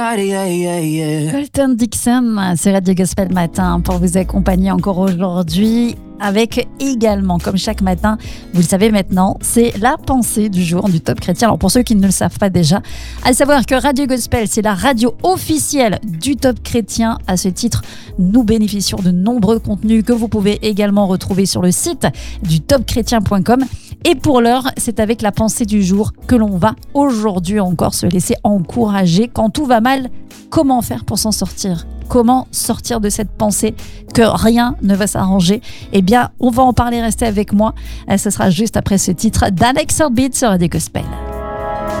Colton Dixon, c'est Radio Gospel Matin pour vous accompagner encore aujourd'hui avec également, comme chaque matin, vous le savez maintenant, c'est la pensée du jour du Top Chrétien. Alors pour ceux qui ne le savent pas déjà, à savoir que Radio Gospel, c'est la radio officielle du Top Chrétien. À ce titre, nous bénéficions de nombreux contenus que vous pouvez également retrouver sur le site du topchrétien.com. Et pour l'heure, c'est avec la pensée du jour que l'on va aujourd'hui encore se laisser encourager. Quand tout va mal, comment faire pour s'en sortir ? Comment sortir de cette pensée que rien ne va s'arranger ? Eh bien, on va en parler, restez avec moi. Ce sera juste après ce titre d'Alex Orbit sur Radio Gospel.